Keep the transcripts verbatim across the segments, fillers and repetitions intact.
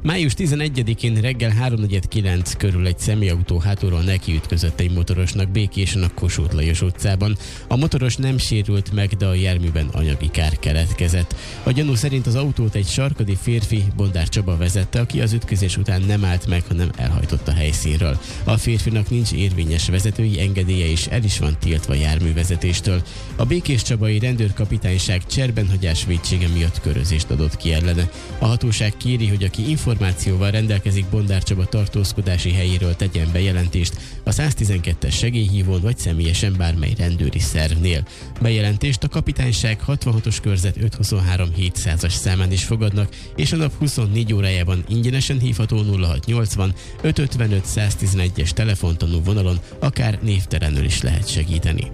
Május tizenegyedikén reggel háromnegyed kilenc körül egy személyautó hátulról nekiütközött egy motorosnak Békésen a Kossuth Lajos utcában. A motoros nem sérült meg, de a járműben anyagi kár keletkezett. A gyanú szerint az autót egy sarkadi férfi, Bondár Csaba vezette, aki az ütközés után nem állt meg, hanem elhajtott a helyszínről. A férfinak nincs érvényes vezetői engedélye és el is van tiltva járművezetéstől. A Békéscsabai rendőrkapitányság cserbenhagyás vétsége miatt körözést adott ki ellene. A hatóság kéri, hogy aki információval rendelkezik Bondár Csaba tartózkodási helyéről, tegyen bejelentést a száztizenkettes segélyhívón vagy személyesen bármely rendőri szervnél. Bejelentést a kapitányság hatvanhatos körzet ötszázhuszonhárom hétszázas számán is fogadnak, és a nap huszonnégy órájában ingyenesen hívható nulla hatszáznyolcvan ötszázötvenöt száztizenegyes telefontanú vonalon akár névtelenül is lehet segíteni.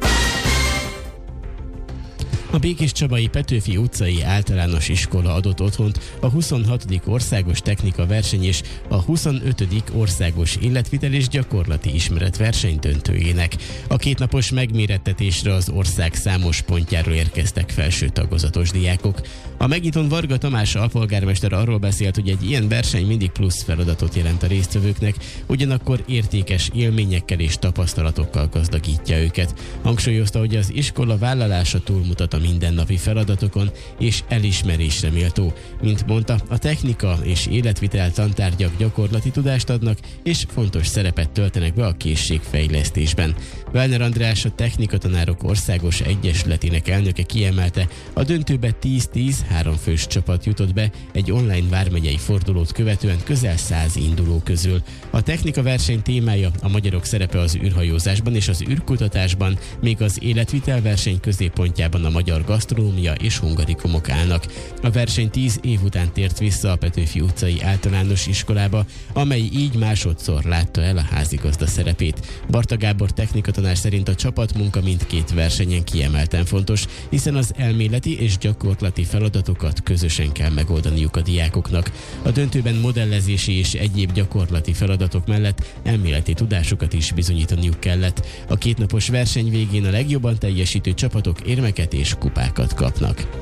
A Békéscsabai Petőfi utcai általános iskola adott otthont a huszonhatodik országos technika verseny és a huszonötödik országos életvitel és gyakorlati ismeret versenydöntőjének. A kétnapos megmérettetésre az ország számos pontjáról érkeztek felső tagozatos diákok. A megnyitón Varga Tamás alpolgármester arról beszélt, hogy egy ilyen verseny mindig plusz feladatot jelent a résztvevőknek, ugyanakkor értékes élményekkel és tapasztalatokkal gazdagítja őket. Hangsúlyozta, hogy az iskola vállalása túlmutat a mindennapi feladatokon és elismerésre méltó. Mint mondta, a technika és életvitel tantárgyak gyakorlati tudást adnak és fontos szerepet töltenek be a készségfejlesztésben. Wellner András, a technikatanárok országos egyesületének elnöke kiemelte, a döntőbe tíz-tíz háromfős csapat jutott be egy online vármegyei fordulót követően közel száz induló közül. A technika verseny témája a magyarok szerepe az űrhajózásban és az űrkutatásban, még az életvitel verseny középpontjában a magyar gasztronómia és hungarikumok állnak. A verseny tíz év után tért vissza a Petőfi utcai általános iskolába, amely így másodszor látta el a házigazda szerepét. Barta Gábor technikatanár szerint a csapatmunka mindkét versenyen kiemelten fontos, hiszen az elméleti és gyakorlati feladatokat közösen kell megoldaniuk a diákoknak. A döntőben modellezési és egyéb gyakorlati feladatok mellett elméleti tudásukat is bizonyítaniuk kellett. A kétnapos verseny végén a legjobban teljesítő csapatok érmeket és kupákat kapnak.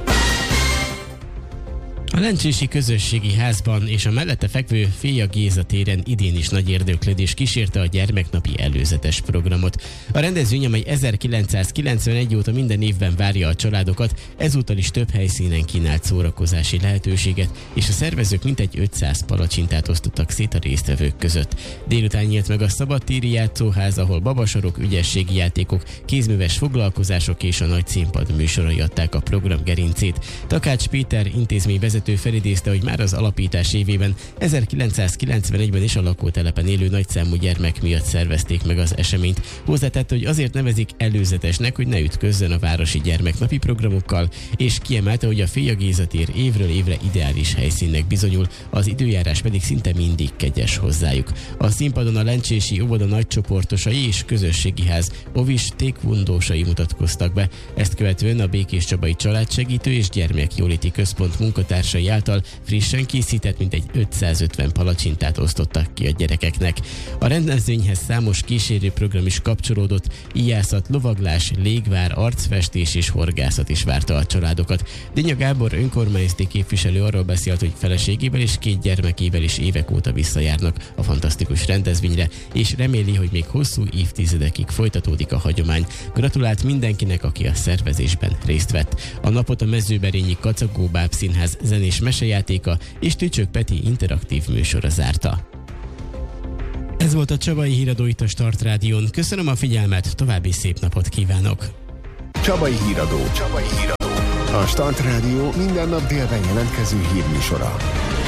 A Lencsési Közösségi Házban és a mellette fekvő Féja Géza téren idén is nagy érdeklődés kísérte a gyermeknapi előzetes programot. A rendezvény, amely ezerkilencszázkilencvenegy óta minden évben várja a családokat, ezúttal is több helyszínen kínált szórakozási lehetőséget, és a szervezők mintegy ötszáz palacsintát osztottak szét a résztvevők között. Délután nyílt meg a szabadtéri játszóház, ahol babasarok, ügyességi játékok, kézműves foglalkozások és a nagy színpad műsorai adták a program gerincét. Takács Péter intézményvezető felidézte, hogy már az alapítás évében ezerkilencszázkilencvenegyben is a lakótelepen élő nagyszámú gyermek miatt szervezték meg az eseményt. Hozzátette, hogy azért nevezik előzetesnek, hogy ne ütközzön a városi gyermeknapi programokkal, és kiemelte, hogy a Féja Géza tér évről évre ideális helyszínnek bizonyul, az időjárás pedig szinte mindig kegyes hozzájuk. A színpadon a lencsési óvoda nagycsoportosai és közösségi ház ovis tékvundósai mutatkoztak be. Ezt követően a Békéscsabai Családsegítő és Gyermekjóléti Központ munkatársai által frissen készített mintegy ötszázötven palacsintát osztottak ki a gyerekeknek. A rendezvényhez számos kísérő program is kapcsolódott, íjászat, lovaglás, légvár, arcfestés és horgászat is várta a családokat. Dinya Gábor önkormányzati képviselő arról beszélt, hogy feleségével és két gyermekével is évek óta visszajárnak a fantasztikus rendezvényre, és reméli, hogy még hosszú évtizedekig folytatódik a hagyomány. Gratulált mindenkinek, aki a szervezésben részt vett. A napot a Mezőberényi Kacagó Bábszínház zenés mesejátéka és Tücsök Peti interaktív műsora zárta. Ez volt a Csabai Híradó itt a Start Rádión. Köszönöm a figyelmet, további szép napot kívánok! Csabai Híradó. Csabai Híradó. A Start Rádió minden nap délben jelentkező hírműsora.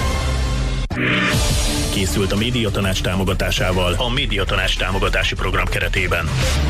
Készült a Médiatanács támogatásával a Médiatanács támogatási program keretében.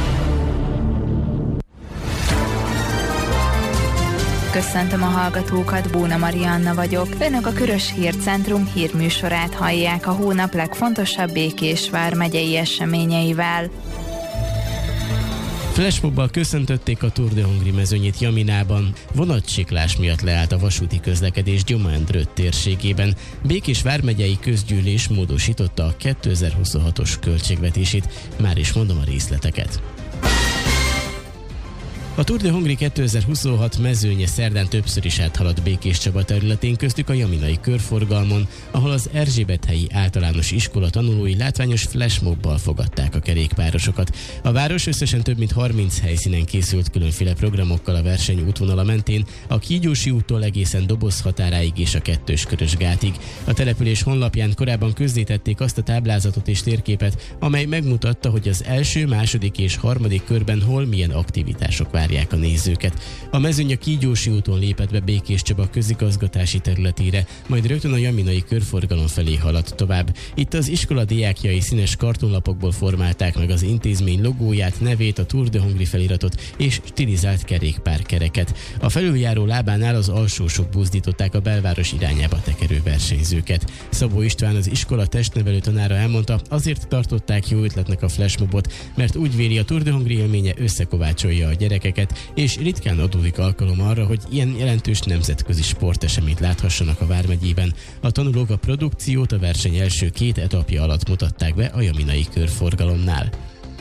Köszöntöm a hallgatókat, Bóna Marianna vagyok. Önök a Körös Hírcentrum hírműsorát hallják a hónap legfontosabb Békés vármegyei eseményeivel. Flashmobbal köszöntötték a Tour de Hongrie mezőnyét Jaminában. Vonatsiklás miatt leállt a vasúti közlekedés Gyoma-Endrőt térségében. Békés vármegyei közgyűlés módosította a kétezer-huszonhatos költségvetését. Már is mondom a részleteket. A Tour de Hongrie kétezer-huszonhat mezőnye szerdán többször is áthaladt Békés Csaba területén, köztük a Jaminai körforgalmon, ahol az Erzsébethelyi általános iskola tanulói látványos flashmobbal fogadták a kerékpárosokat. A város összesen több mint harminc helyszínen készült különféle programokkal a verseny útvonala mentén, a Kígyósi úttól egészen Doboz határáig és a Kettős Körös gátig. A település honlapján korábban közzétették azt a táblázatot és térképet, amely megmutatta, hogy az első, második és harmadik körben hol milyen aktivitások várják a nézőket. A mezőny a Kígyósi úton lépett be Békés Csaba közigazgatási területére, majd rögtön a Jaminai körforgalom felé haladt tovább. Itt az iskola diákjai színes kartonlapokból formálták meg az intézmény logóját, nevét, a Tour de Hongrie feliratot és stilizált kerékpárkereket. A felüljáró lábánál az alsósok buzdították a belváros irányába tekerő versenyzőket. Szabó István, az iskola testnevelő tanára elmondta, azért tartották jó ötletnek a flashmobot, mert úgy véli, a Tour de Hongrie élménye összekovácsolja a gyerekeket, és ritkán adódik alkalom arra, hogy ilyen jelentős nemzetközi sporteseményt láthassanak a vármegyében. A tanulók a produkciót a verseny első két etapja alatt mutatták be a Jaminai körforgalomnál.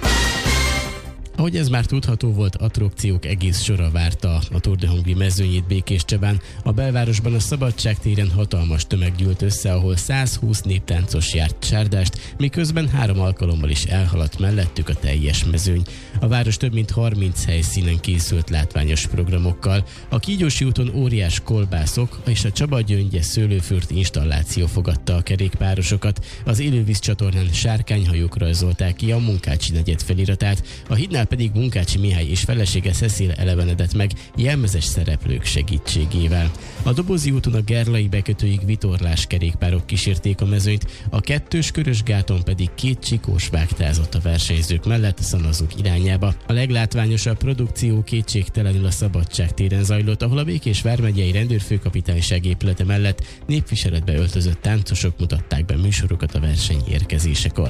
Ahogy ez már tudható volt, attrakciók egész sora várta a Tour de Hongrie mezőnyét Békés Csabán. A belvárosban a Szabadság téren hatalmas tömeg gyűlt össze, ahol százhúsz néptáncos járt csárdást, miközben három alkalommal is elhaladt mellettük a teljes mezőny. A város több mint harminc helyszínen készült látványos programokkal. A Kígyósi úton óriás kolbászok és a Csaba Gyöngye szőlőfürt installáció fogadta a kerékpárosokat. Az élővíz csatornán sárkányhajók rajzolták ki a Munkácsi negyed feliratát, a hídnál pedig Munkácsi Mihály és felesége Cecil elevenedett meg jelmezes szereplők segítségével. A Dobozi úton a Gerlai bekötőig vitorlás kerékpárok kísérték a mezőnyt, a Kettős Körös gáton pedig két csikós vágtázott a versenyzők mellett Szanazuk irányába. A leglátványosabb produkció kétségtelenül a Szabadság téren zajlott, ahol a Békés vármegyei rendőrfőkapitányság épülete mellett népviseletbe öltözött táncosok mutatták be műsorokat a verseny érkezésekor.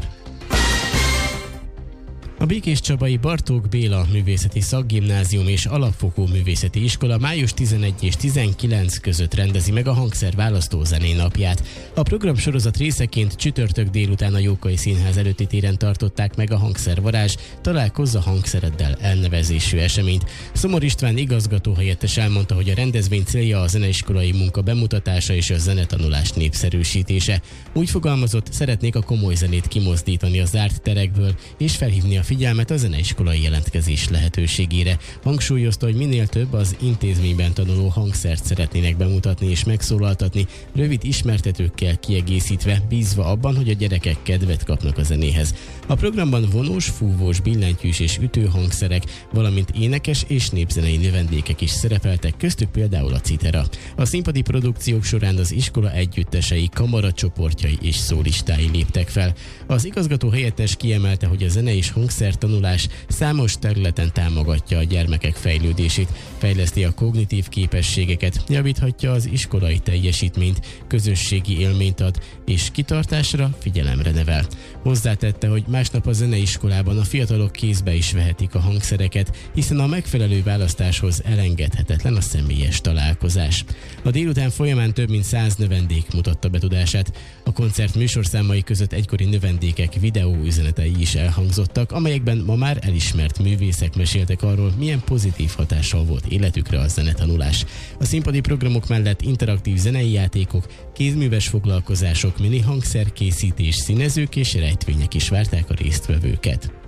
A Békés Csabai Bartók Béla Művészeti Szakgimnázium és Alapfokú Művészeti Iskola május tizenegy és tizenkilenc között rendezi meg a Hangszer választózené napját. A programsorozat részeként csütörtök délután a Jókai Színház előtti téren tartották meg a Hangszervarázs Találkozz a hangszereddel elnevezésű eseményt. Szomor István igazgatóhelyettes elmondta, hogy a rendezvény célja a zeneiskolai munka bemutatása és a zenetanulás népszerűsítése. Úgy fogalmazott, szeretnék a komoly zenét kimozdítani a zárt terekből és felhívni a figyelmet a zeneiskolai jelentkezés lehetőségére. Hangsúlyozta, hogy minél több az intézményben tanuló hangszert szeretnének bemutatni és megszólaltatni, rövid ismertetőkkel kiegészítve, bízva abban, hogy a gyerekek kedvet kapnak a zenéhez. A programban vonós, fúvós, billentyűs és ütőhangszerek, valamint énekes és népzenei növendékek is szerepeltek, köztük például a citera. A színpadi produkciók során az iskola együttesei, kamaracsoportjai és szólistái léptek fel. Az igazgató helyettes kiemelte, hogy a zene és hangszertanulás számos területen támogatja a gyermekek fejlődését, fejleszti a kognitív képességeket, javíthatja az iskolai teljesítményt, közösségi élményt ad, és kitartásra, figyelemre nevel. Hozzátette, hogy másnap a zeneiskolában a fiatalok kézbe is vehetik a hangszereket, hiszen a megfelelő választáshoz elengedhetetlen a személyes találkozás. A délután folyamán több mint száz növendék mutatta be tudását. A koncert műsorszámai között egykori növendékek videóüzenetei is elhangzottak, amelyekben ma már elismert művészek meséltek arról, milyen pozitív hatással volt életükre a zenetanulás. A színpadi programok mellett interaktív zenei játékok, kézműves foglalkozások, mini hangszerkészítés, színezők és rejtvények is várták a résztvevőket.